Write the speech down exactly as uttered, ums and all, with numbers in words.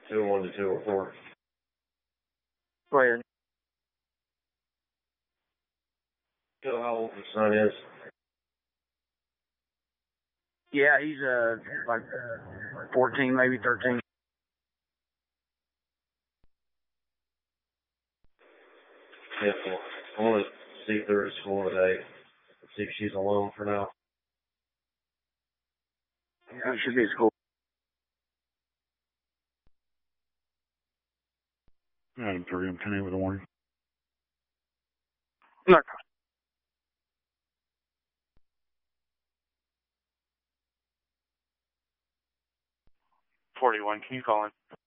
two oh one to two oh four. Go ahead. Tell how old the son is. Yeah, he's uh like uh, fourteen, maybe thirteen. Yeah, well, I want to see if they're at school today. See if she's alone for now. Yeah, it should be at school. Adam three, I'm ten eight with a warning. No. forty-one, can you call in?